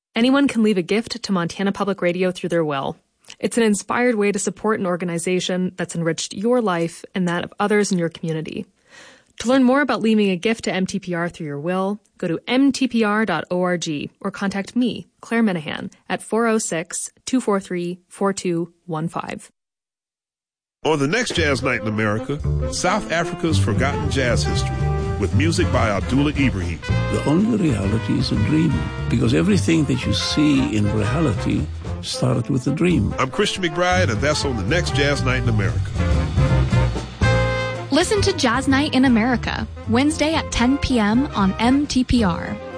Anyone can leave a gift to Montana Public Radio through their will. It's an inspired way to support an organization that's enriched your life and that of others in your community. To learn more about leaving a gift to MTPR through your will, go to mtpr.org or contact me, Claire Minahan, at 406-243-4215. On the next Jazz Night in America, South Africa's forgotten jazz history with music by Abdullah Ibrahim. The only reality is a dream, because everything that you see in reality started with a dream. I'm Christian McBride, and that's on the next Jazz Night in America. Listen to Jazz Night in America, Wednesday at 10 p.m. on MTPR.